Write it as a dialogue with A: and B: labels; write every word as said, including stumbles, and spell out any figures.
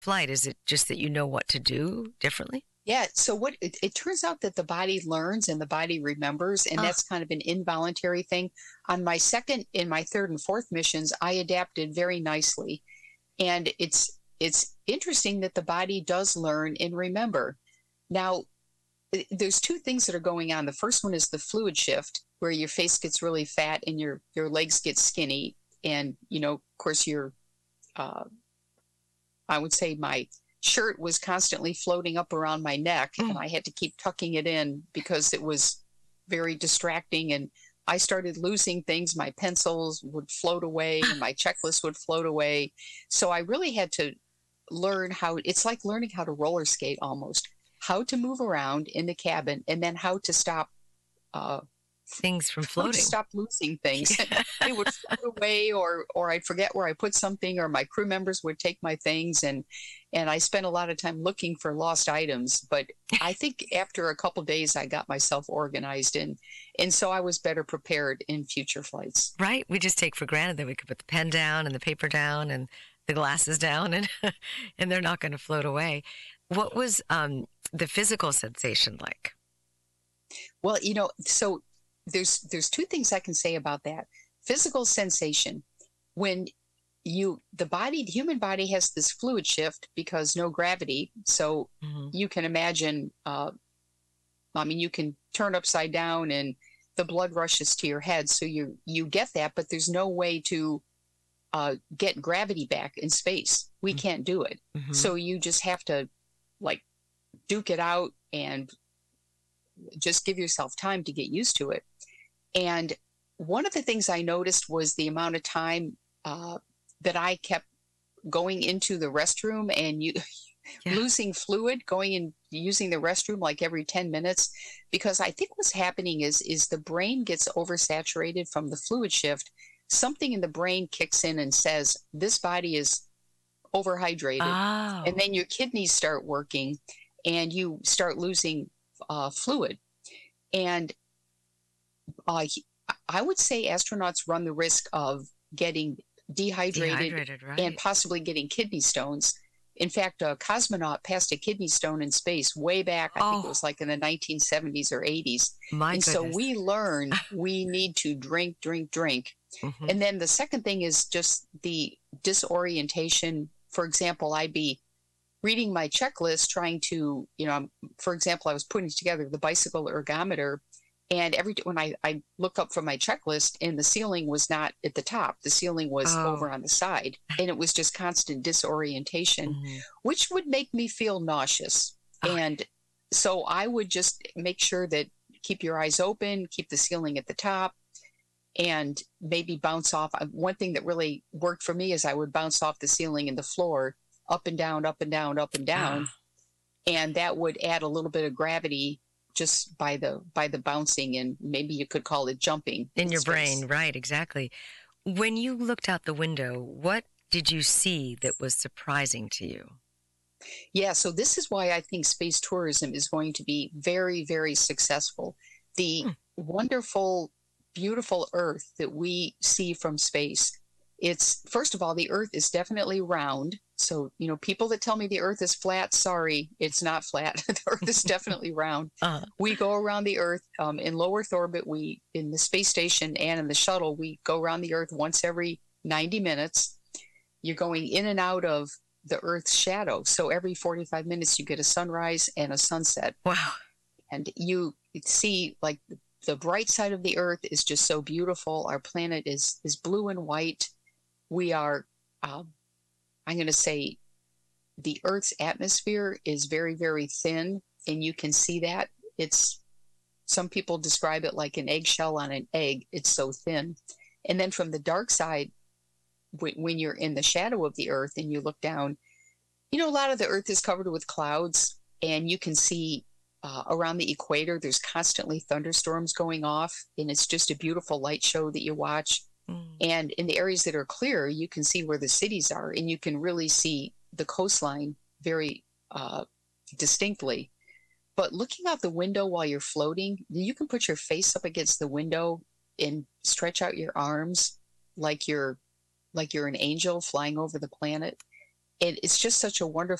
A: flight? Is it just that you know what to do differently?
B: Yeah. So what it, it turns out that the body learns and the body remembers, and
A: Oh,
B: that's kind of an involuntary thing. On my second, in my third and fourth missions, I adapted very nicely. And it's it's interesting that the body does learn and remember. Now, i- there's two things that are going on. The first one is the fluid shift, where your face gets really fat and your your legs get skinny, and you know, of course, your uh, I would say my shirt was constantly floating up around my neck, and
A: mm,
B: I had to keep tucking it in because it was very distracting. And I started losing things. My pencils would float away, and my checklist would float away. So I really had to learn how it's like learning how to roller skate almost, how to move around in the cabin, and then how to stop uh,
A: things from
B: how to
A: floating.
B: stop losing things. They would float away, or or I'd forget where I put something, or my crew members would take my things, and and I spent a lot of time looking for lost items. But I think after a couple days, I got myself organized, and and so I was better prepared in future flights.
A: Right? We just take for granted that we could put the pen down and the paper down and the glasses down and and they're not going to float away. What was um, the physical sensation like?
B: Well, you know, so there's there's two things I can say about that. Physical sensation. When you the body, the human body has this fluid shift because no gravity. So
A: Hmm.
B: you can imagine, uh, I mean, you can turn upside down and the blood rushes to your head. So you you get that, but there's no way to uh, get gravity back in space. We can't do it.
A: Hmm.
B: So you just have to like duke it out and just give yourself time to get used to it. And one of the things I noticed was the amount of time uh, that I kept going into the restroom and you
A: Yeah.
B: losing fluid, going and using the restroom like every ten minutes, because I think what's happening is is the brain gets oversaturated from the fluid shift. Something in the brain kicks in and says this body is overhydrated, and
A: Oh,
B: then your kidneys start working and you start losing uh, fluid. And uh, I would say astronauts run the risk of getting dehydrated
A: dehydrated,
B: and
A: right?
B: possibly getting kidney stones. In fact, a cosmonaut passed a kidney stone in space way back. I think it
A: Oh,
B: was like in the nineteen seventies or eighties.
A: my
B: And so
A: goodness.
B: we learn we need to drink, drink, drink.
A: Hmm.
B: And then the second thing is just the disorientation. For example, I'd be reading my checklist, trying to, you know, for example, I was putting together the bicycle ergometer, and every when I, I look up from my checklist, and the ceiling was not at the top, the ceiling was
A: Oh,
B: over on the side, and it was just constant disorientation,
A: hmm.
B: which would make me feel nauseous.
A: Okay.
B: And so I would just make sure that keep your eyes open, keep the ceiling at the top, and maybe bounce off. uh, One thing that really worked for me is I would bounce off the ceiling and the floor up and down, up and down, up and down,
A: Ah,
B: and that would add a little bit of gravity just by the by the bouncing, and maybe you could call it jumping
A: in
B: in
A: your
B: space.
A: brain, right? Exactly. When you looked out the window, what did you see that was surprising to you?
B: Yeah, so this is why I think space tourism is going to be very, very successful. The
A: Hmm.
B: wonderful, beautiful Earth that we see from space. It's, first of all, the Earth is definitely round. So, you know, people that tell me the Earth is flat, sorry, it's not flat. The Earth is definitely round.
A: Uh,
B: We go around the Earth um, in low Earth orbit. We, in the space station and in the shuttle, we go around the Earth once every ninety minutes. You're going in and out of the Earth's shadow. So every forty-five minutes, you get a sunrise and a sunset.
A: wow.
B: And you see, like, the bright side of the Earth is just so beautiful. Our planet is, is blue and white. We are, um, I'm going to say, the Earth's atmosphere is very, very thin. And you can see that. It's, some people describe it like an eggshell on an egg. It's so thin. And then from the dark side, when you're in the shadow of the Earth and you look down, you know, a lot of the Earth is covered with clouds, and you can see uh, around the equator, there's constantly thunderstorms going off, and it's just a beautiful light show that you watch.
A: Mm.
B: And in the areas that are clear, you can see where the cities are, and you can really see the coastline very uh, distinctly. But looking out the window while you're floating, you can put your face up against the window and stretch out your arms like you're like you're an angel flying over the planet. it, it's just such a wonderful